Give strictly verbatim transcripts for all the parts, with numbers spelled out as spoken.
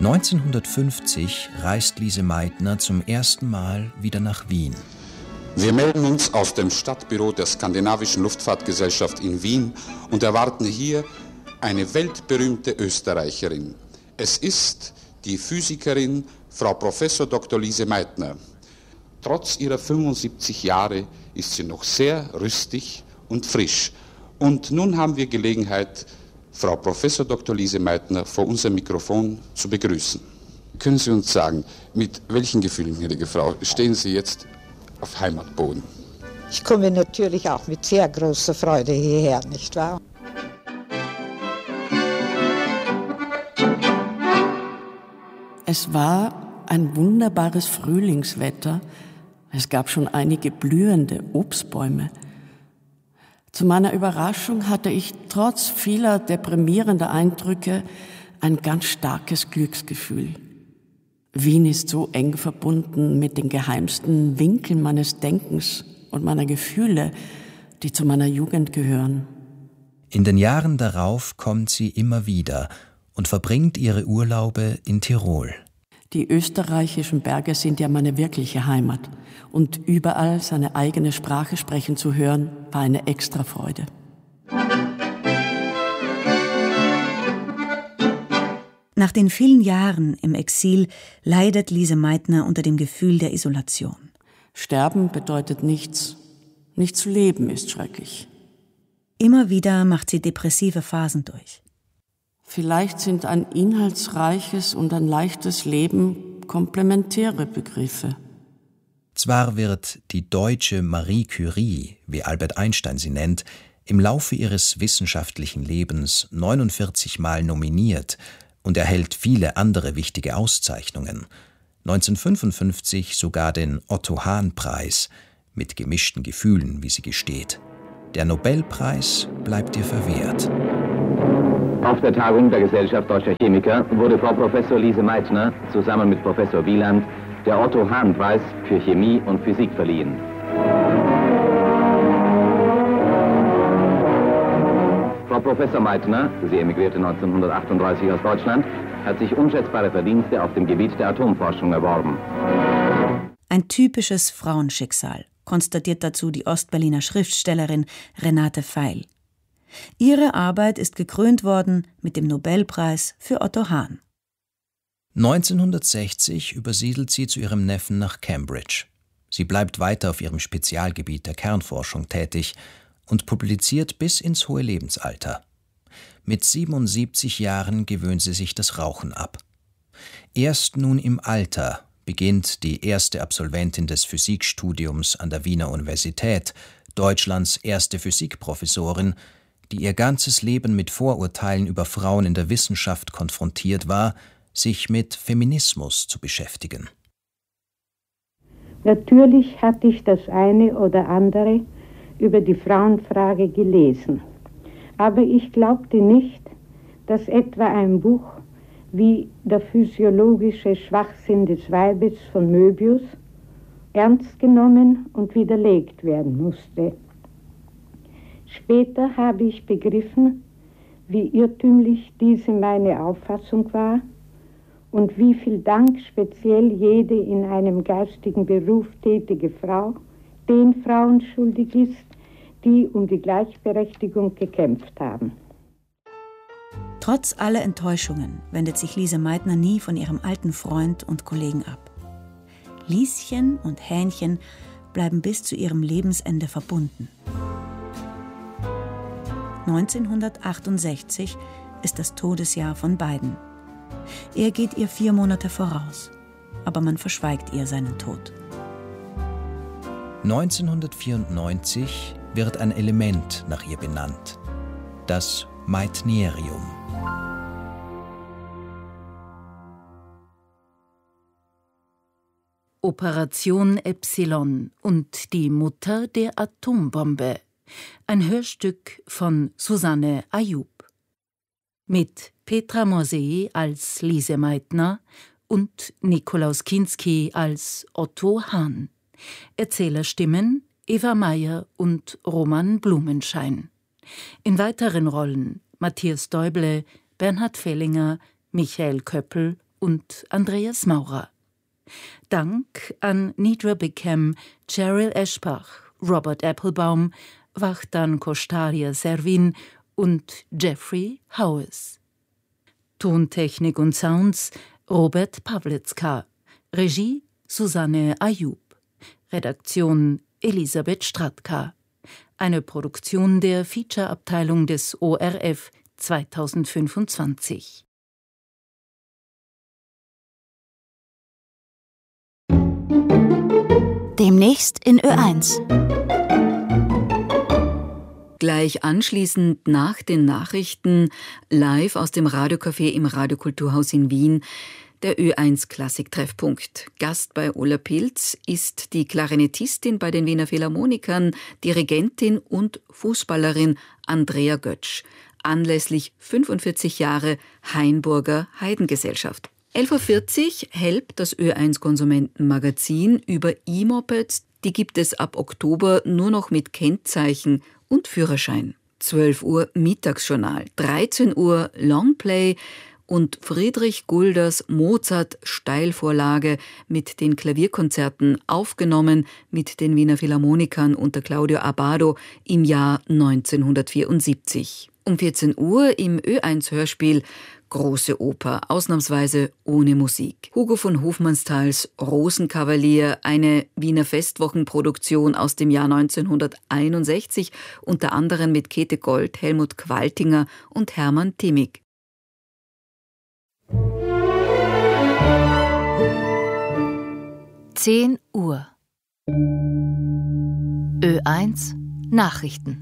neunzehnhundertfünfzig reist Lise Meitner zum ersten Mal wieder nach Wien. Wir melden uns aus dem Stadtbüro der Skandinavischen Luftfahrtgesellschaft in Wien und erwarten hier eine weltberühmte Österreicherin. Es ist die Physikerin Frau Professor Doktor Lise Meitner. Trotz ihrer fünfundsiebzig Jahre ist sie noch sehr rüstig und frisch. Und nun haben wir Gelegenheit, Frau Professor Doktor Lise Meitner vor unserem Mikrofon zu begrüßen. Können Sie uns sagen, mit welchen Gefühlen, gnädige Frau, stehen Sie jetzt auf Heimatboden? Ich komme natürlich auch mit sehr großer Freude hierher, nicht wahr? Es war ein wunderbares Frühlingswetter. Es gab schon einige blühende Obstbäume. Zu meiner Überraschung hatte ich trotz vieler deprimierender Eindrücke ein ganz starkes Glücksgefühl. Wien ist so eng verbunden mit den geheimsten Winkeln meines Denkens und meiner Gefühle, die zu meiner Jugend gehören. In den Jahren darauf kommt sie immer wieder und verbringt ihre Urlaube in Tirol. Die österreichischen Berge sind ja meine wirkliche Heimat. Und überall seine eigene Sprache sprechen zu hören, war eine Extrafreude. Nach den vielen Jahren im Exil leidet Lise Meitner unter dem Gefühl der Isolation. Sterben bedeutet nichts. Nicht zu leben ist schrecklich. Immer wieder macht sie depressive Phasen durch. Vielleicht sind ein inhaltsreiches und ein leichtes Leben komplementäre Begriffe. Zwar wird die deutsche Marie Curie, wie Albert Einstein sie nennt, im Laufe ihres wissenschaftlichen Lebens neunundvierzig Mal nominiert und erhält viele andere wichtige Auszeichnungen. neunzehnhundertfünfundfünfzig sogar den Otto-Hahn-Preis, mit gemischten Gefühlen, wie sie gesteht. Der Nobelpreis bleibt ihr verwehrt. Auf der Tagung der Gesellschaft Deutscher Chemiker wurde Frau Professor Lise Meitner zusammen mit Professor Wieland der Otto-Hahn-Preis für Chemie und Physik verliehen. Frau Professor Meitner, sie emigrierte neunzehnhundertachtunddreißig aus Deutschland, hat sich unschätzbare Verdienste auf dem Gebiet der Atomforschung erworben. Ein typisches Frauenschicksal, konstatiert dazu die Ostberliner Schriftstellerin Renate Veil. Ihre Arbeit ist gekrönt worden mit dem Nobelpreis für Otto Hahn. neunzehnhundertsechzig übersiedelt sie zu ihrem Neffen nach Cambridge. Sie bleibt weiter auf ihrem Spezialgebiet der Kernforschung tätig und publiziert bis ins hohe Lebensalter. Mit siebenundsiebzig Jahren gewöhnt sie sich das Rauchen ab. Erst nun im Alter beginnt die erste Absolventin des Physikstudiums an der Wiener Universität, Deutschlands erste Physikprofessorin, die ihr ganzes Leben mit Vorurteilen über Frauen in der Wissenschaft konfrontiert war, sich mit Feminismus zu beschäftigen. Natürlich hatte ich das eine oder andere über die Frauenfrage gelesen, aber ich glaubte nicht, dass etwa ein Buch wie Der physiologische Schwachsinn des Weibes von Möbius ernst genommen und widerlegt werden musste. Später habe ich begriffen, wie irrtümlich diese meine Auffassung war und wie viel Dank speziell jede in einem geistigen Beruf tätige Frau den Frauen schuldig ist, die um die Gleichberechtigung gekämpft haben. Trotz aller Enttäuschungen wendet sich Lise Meitner nie von ihrem alten Freund und Kollegen ab. Lieschen und Hähnchen bleiben bis zu ihrem Lebensende verbunden. neunzehnhundertachtundsechzig ist das Todesjahr von beiden. Er geht ihr vier Monate voraus, aber man verschweigt ihr seinen Tod. neunzehnhundertvierundneunzig wird ein Element nach ihr benannt, das Meitnerium. Operation Epsilon und die Mutter der Atombombe. Ein Hörstück von Susanne Ayub. Mit Petra Morsey als Lise Meitner und Nikolaus Kinski als Otto Hahn. Erzählerstimmen Eva Meyer und Roman Blumenschein. In weiteren Rollen Matthias Däuble, Bernhard Fellinger, Michael Köppel und Andreas Maurer. Dank an Nidra Beckham, Cheryl Eschbach, Robert Applebaum, Wachtan Kostaria Servin und Jeffrey Howes. Tontechnik und Sounds Robert Pawlitzka. Regie Susanne Ayub. Redaktion Elisabeth Stratka. Eine Produktion der Feature-Abteilung des O R F zweitausendfünfundzwanzig. Demnächst in Ö eins. Gleich anschließend nach den Nachrichten live aus dem Radiocafé im Radiokulturhaus in Wien der Ö eins Klassik-Treffpunkt. Gast bei Ulla Pilz ist die Klarinettistin bei den Wiener Philharmonikern, Dirigentin und Fußballerin Andrea Götsch. Anlässlich fünfundvierzig Jahre Hainburger Heidengesellschaft. elf Uhr vierzig Help, das Ö eins Konsumentenmagazin über E-Mopeds. Die gibt es ab Oktober nur noch mit Kennzeichen und Führerschein. zwölf Uhr Mittagsjournal, dreizehn Uhr Longplay und Friedrich Gulders Mozart-Steilvorlage mit den Klavierkonzerten aufgenommen mit den Wiener Philharmonikern unter Claudio Abbado im Jahr neunzehnhundertvierundsiebzig. Um vierzehn Uhr im Ö eins Hörspiel Große Oper, ausnahmsweise ohne Musik. Hugo von Hofmannsthals Rosenkavalier, eine Wiener Festwochenproduktion aus dem Jahr neunzehnhunderteinundsechzig, unter anderem mit Käthe Gold, Helmut Qualtinger und Hermann Timmig. zehn Uhr. Ö eins Nachrichten.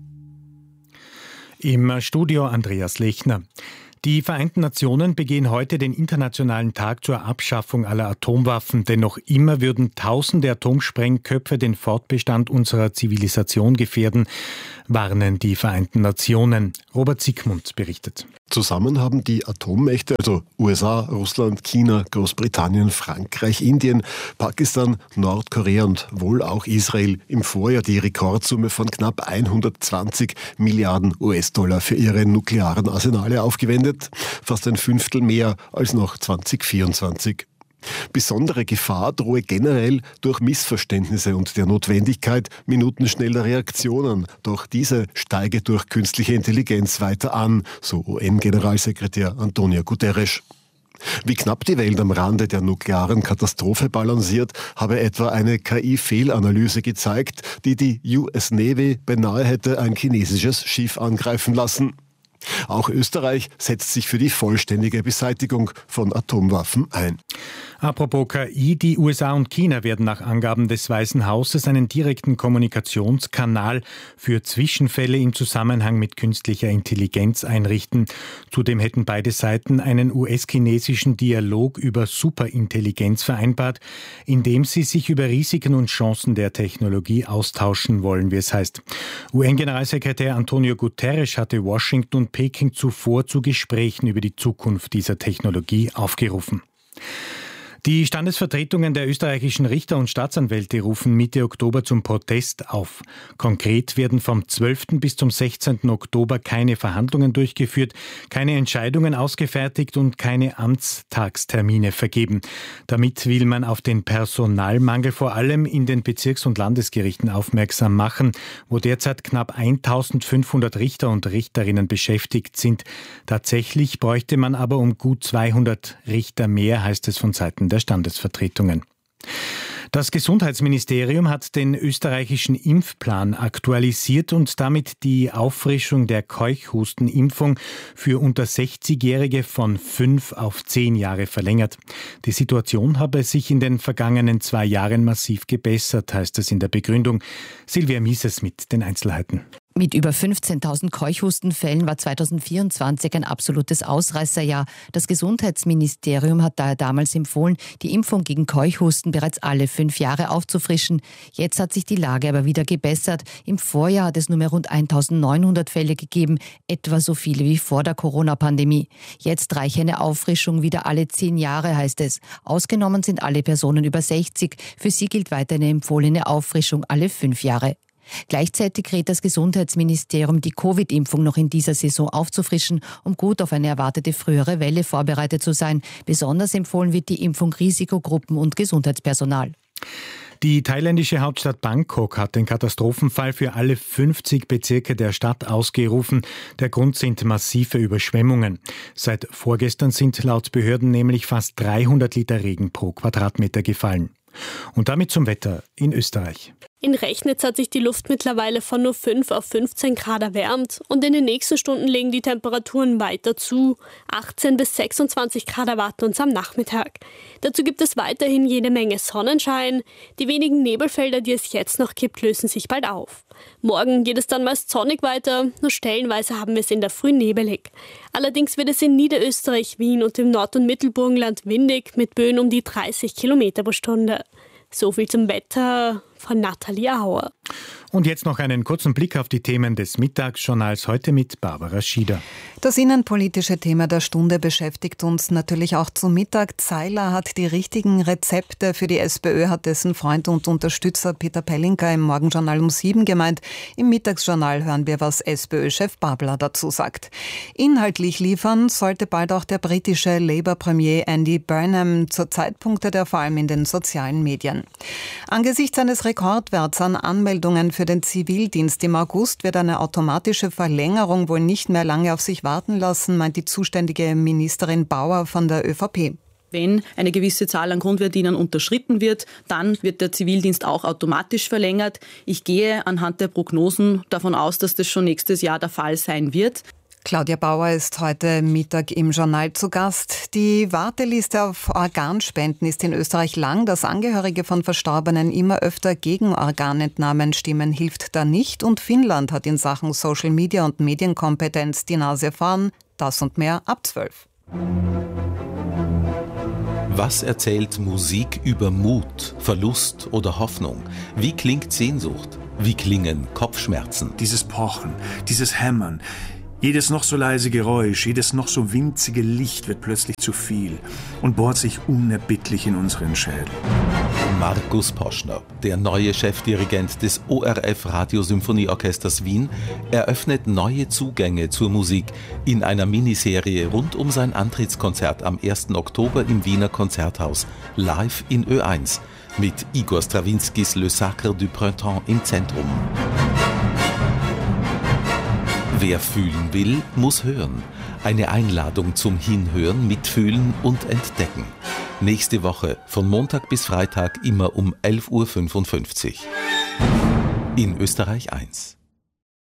Im Studio Andreas Lechner. Die Vereinten Nationen begehen heute den Internationalen Tag zur Abschaffung aller Atomwaffen, denn noch immer würden tausende Atomsprengköpfe den Fortbestand unserer Zivilisation gefährden, warnen die Vereinten Nationen. Robert Siegmund berichtet. Zusammen haben die Atommächte, also U S A, Russland, China, Großbritannien, Frankreich, Indien, Pakistan, Nordkorea und wohl auch Israel im Vorjahr die Rekordsumme von knapp hundertzwanzig Milliarden U S-Dollar für ihre nuklearen Arsenale aufgewendet, fast ein Fünftel mehr als noch zweitausendvierundzwanzig. Besondere Gefahr drohe generell durch Missverständnisse und der Notwendigkeit minutenschneller Reaktionen. Doch diese steige durch künstliche Intelligenz weiter an, so U N-Generalsekretär Antonio Guterres. Wie knapp die Welt am Rande der nuklearen Katastrophe balanciert, habe etwa eine K I-Fehlanalyse gezeigt, die die U S Navy beinahe hätte ein chinesisches Schiff angreifen lassen. Auch Österreich setzt sich für die vollständige Beseitigung von Atomwaffen ein. Apropos K I, die U S A und China werden nach Angaben des Weißen Hauses einen direkten Kommunikationskanal für Zwischenfälle im Zusammenhang mit künstlicher Intelligenz einrichten. Zudem hätten beide Seiten einen U S-chinesischen Dialog über Superintelligenz vereinbart, in dem sie sich über Risiken und Chancen der Technologie austauschen wollen, wie es heißt. U N-Generalsekretär Antonio Guterres hatte Washington und Peking zuvor zu Gesprächen über die Zukunft dieser Technologie aufgerufen. Die Standesvertretungen der österreichischen Richter und Staatsanwälte rufen Mitte Oktober zum Protest auf. Konkret werden vom zwölften bis zum sechzehnten Oktober keine Verhandlungen durchgeführt, keine Entscheidungen ausgefertigt und keine Amtstagstermine vergeben. Damit will man auf den Personalmangel vor allem in den Bezirks- und Landesgerichten aufmerksam machen, wo derzeit knapp eintausendfünfhundert Richter und Richterinnen beschäftigt sind. Tatsächlich bräuchte man aber um gut zweihundert Richter mehr, heißt es von Seiten der der Standesvertretungen. Das Gesundheitsministerium hat den österreichischen Impfplan aktualisiert und damit die Auffrischung der Keuchhustenimpfung für unter sechzigjährige von fünf auf zehn Jahre verlängert. Die Situation habe sich in den vergangenen zwei Jahren massiv gebessert, heißt es in der Begründung. Silvia Mises mit den Einzelheiten. Mit über fünfzehntausend Keuchhustenfällen war zweitausendvierundzwanzig ein absolutes Ausreißerjahr. Das Gesundheitsministerium hat daher damals empfohlen, die Impfung gegen Keuchhusten bereits alle fünf Jahre aufzufrischen. Jetzt hat sich die Lage aber wieder gebessert. Im Vorjahr hat es nur mehr rund eintausendneunhundert Fälle gegeben, etwa so viele wie vor der Corona-Pandemie. Jetzt reiche eine Auffrischung wieder alle zehn Jahre, heißt es. Ausgenommen sind alle Personen über sechzig. Für sie gilt weiter eine empfohlene Auffrischung alle fünf Jahre. Gleichzeitig rät das Gesundheitsministerium, die Covid-Impfung noch in dieser Saison aufzufrischen, um gut auf eine erwartete frühere Welle vorbereitet zu sein. Besonders empfohlen wird die Impfung Risikogruppen und Gesundheitspersonal. Die thailändische Hauptstadt Bangkok hat den Katastrophenfall für alle fünfzig Bezirke der Stadt ausgerufen. Der Grund sind massive Überschwemmungen. Seit vorgestern sind laut Behörden nämlich fast dreihundert Liter Regen pro Quadratmeter gefallen. Und damit zum Wetter in Österreich. In Rechnitz hat sich die Luft mittlerweile von nur fünf auf fünfzehn Grad erwärmt und in den nächsten Stunden legen die Temperaturen weiter zu. achtzehn bis sechsundzwanzig Grad erwarten uns am Nachmittag. Dazu gibt es weiterhin jede Menge Sonnenschein. Die wenigen Nebelfelder, die es jetzt noch gibt, lösen sich bald auf. Morgen geht es dann meist sonnig weiter, nur stellenweise haben wir es in der Früh nebelig. Allerdings wird es in Niederösterreich, Wien und im Nord- und Mittelburgenland windig mit Böen um die dreißig Kilometer pro Stunde. So viel zum Wetter von Nathalie Auer. Und jetzt noch einen kurzen Blick auf die Themen des Mittagsjournals heute mit Barbara Schieder. Das innenpolitische Thema der Stunde beschäftigt uns natürlich auch zu Mittag. Zeiler hat die richtigen Rezepte für die SPÖ, hat dessen Freund und Unterstützer Peter Pellinker im Morgenjournal um sieben gemeint. Im Mittagsjournal hören wir, was SPÖ-Chef Babler dazu sagt. Inhaltlich liefern sollte bald auch der britische Labour-Premier Andy Burnham. Zurzeit punktet er vor allem in den sozialen Medien. Angesichts eines Rekordwerts an Anmeldungen für den Zivildienst im August wird eine automatische Verlängerung wohl nicht mehr lange auf sich warten lassen, meint die zuständige Ministerin Bauer von der ÖVP. Wenn eine gewisse Zahl an Grundwehrdienern unterschritten wird, dann wird der Zivildienst auch automatisch verlängert. Ich gehe anhand der Prognosen davon aus, dass das schon nächstes Jahr der Fall sein wird. Claudia Bauer ist heute Mittag im Journal zu Gast. Die Warteliste auf Organspenden ist in Österreich lang. Dass Angehörige von Verstorbenen immer öfter gegen Organentnahmen stimmen, hilft da nicht. Und Finnland hat in Sachen Social Media und Medienkompetenz die Nase vorn. Das und mehr ab zwölf. Was erzählt Musik über Mut, Verlust oder Hoffnung? Wie klingt Sehnsucht? Wie klingen Kopfschmerzen? Dieses Pochen, dieses Hämmern. Jedes noch so leise Geräusch, jedes noch so winzige Licht wird plötzlich zu viel und bohrt sich unerbittlich in unseren Schädel. Markus Poschner, der neue Chefdirigent des O R F Radiosymphonieorchesters Wien, eröffnet neue Zugänge zur Musik in einer Miniserie rund um sein Antrittskonzert am ersten Oktober im Wiener Konzerthaus, live in Ö eins, mit Igor Strawinskys Le Sacre du Printemps im Zentrum. Wer fühlen will, muss hören. Eine Einladung zum Hinhören, Mitfühlen und Entdecken. Nächste Woche von Montag bis Freitag immer um elf Uhr fünfundfünfzig. In Österreich eins.